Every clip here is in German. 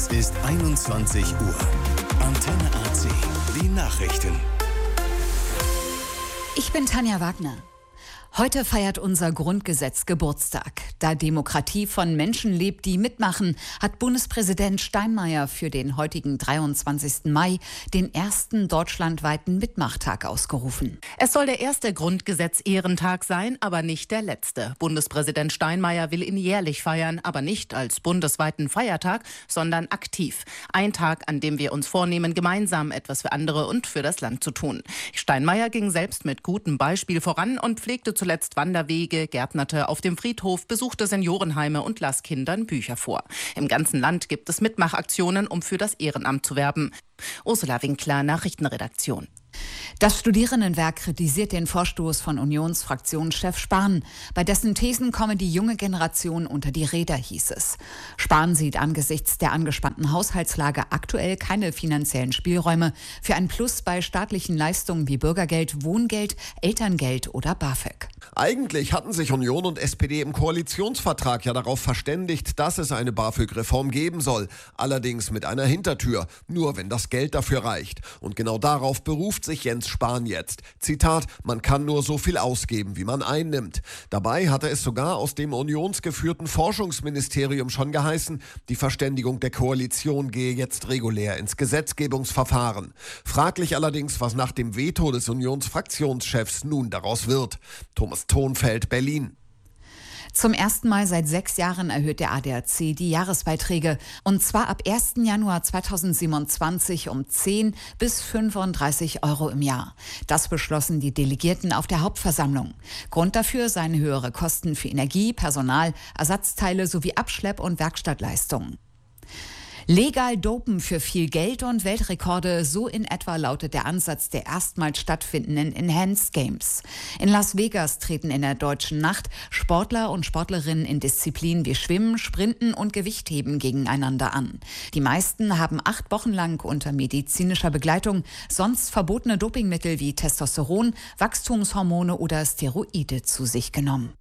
Es ist 21 Uhr. Antenne AC. Die Nachrichten. Ich bin Tanja Wagner. Heute feiert unser Grundgesetz Geburtstag. Da Demokratie von Menschen lebt, die mitmachen, hat Bundespräsident Steinmeier für den heutigen 23. Mai den ersten deutschlandweiten Mitmachtag ausgerufen. Es soll der erste Grundgesetz-Ehrentag sein, aber nicht der letzte. Bundespräsident Steinmeier will ihn jährlich feiern, aber nicht als bundesweiten Feiertag, sondern aktiv. Ein Tag, an dem wir uns vornehmen, gemeinsam etwas für andere und für das Land zu tun. Steinmeier ging selbst mit gutem Beispiel voran und pflegte zuletzt Wanderwege, gärtnerte auf dem Friedhof, besuchte Seniorenheime und las Kindern Bücher vor. Im ganzen Land gibt es Mitmachaktionen, um für das Ehrenamt zu werben. Ursula Winkler, Nachrichtenredaktion. Das Studierendenwerk kritisiert den Vorstoß von Unionsfraktionschef Spahn. Bei dessen Thesen komme die junge Generation unter die Räder, hieß es. Spahn sieht angesichts der angespannten Haushaltslage aktuell keine finanziellen Spielräume für ein Plus bei staatlichen Leistungen wie Bürgergeld, Wohngeld, Elterngeld oder BAföG. Eigentlich hatten sich Union und SPD im Koalitionsvertrag ja darauf verständigt, dass es eine BAföG-Reform geben soll. Allerdings mit einer Hintertür, nur wenn das Geld dafür reicht. Und genau darauf beruft sich Jens Spahn jetzt. Zitat: Man kann nur so viel ausgeben, wie man einnimmt. Dabei hatte es sogar aus dem unionsgeführten Forschungsministerium schon geheißen, die Verständigung der Koalition gehe jetzt regulär ins Gesetzgebungsverfahren. Fraglich allerdings, was nach dem Veto des Unionsfraktionschefs nun daraus wird. Thomas Thonfeld, Berlin. Zum ersten Mal seit 6 Jahren erhöht der ADAC die Jahresbeiträge. Und zwar ab 1. Januar 2027 um 10 bis 35 Euro im Jahr. Das beschlossen die Delegierten auf der Hauptversammlung. Grund dafür seien höhere Kosten für Energie, Personal, Ersatzteile sowie Abschlepp- und Werkstattleistungen. Legal dopen für viel Geld und Weltrekorde, so in etwa lautet der Ansatz der erstmals stattfindenden Enhanced Games. In Las Vegas treten in der deutschen Nacht Sportler und Sportlerinnen in Disziplinen wie Schwimmen, Sprinten und Gewichtheben gegeneinander an. Die meisten haben 8 Wochen lang unter medizinischer Begleitung sonst verbotene Dopingmittel wie Testosteron, Wachstumshormone oder Steroide zu sich genommen.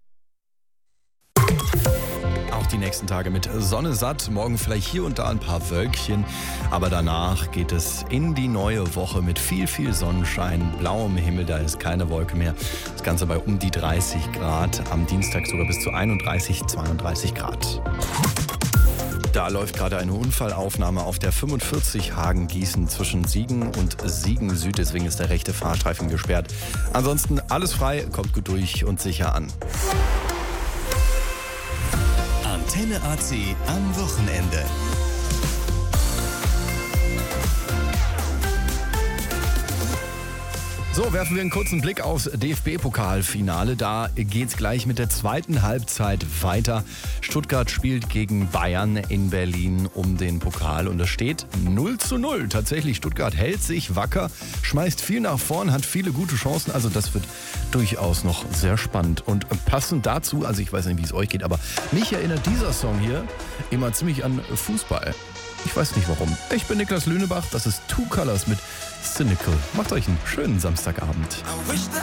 Auch die nächsten Tage mit Sonne satt, morgen vielleicht hier und da ein paar Wölkchen, aber danach geht es in die neue Woche mit viel, viel Sonnenschein, blauem Himmel, da ist keine Wolke mehr. Das Ganze bei um die 30 Grad, am Dienstag sogar bis zu 31, 32 Grad. Da läuft gerade eine Unfallaufnahme auf der 45 Hagen-Gießen zwischen Siegen und Siegen Süd, deswegen ist der rechte Fahrstreifen gesperrt. Ansonsten alles frei, kommt gut durch und sicher an. Antenne AC am Wochenende. So, werfen wir einen kurzen Blick aufs DFB-Pokalfinale. Da geht's gleich mit der zweiten Halbzeit weiter. Stuttgart spielt gegen Bayern in Berlin um den Pokal und es steht 0:0. Tatsächlich, Stuttgart hält sich wacker, schmeißt viel nach vorn, hat viele gute Chancen. Also das wird durchaus noch sehr spannend. Und passend dazu, also ich weiß nicht, wie es euch geht, aber mich erinnert dieser Song hier immer ziemlich an Fußball. Ich weiß nicht warum. Ich bin Niklas Lünebach, das ist Two Colors mit Cynical. Macht euch einen schönen Samstagabend.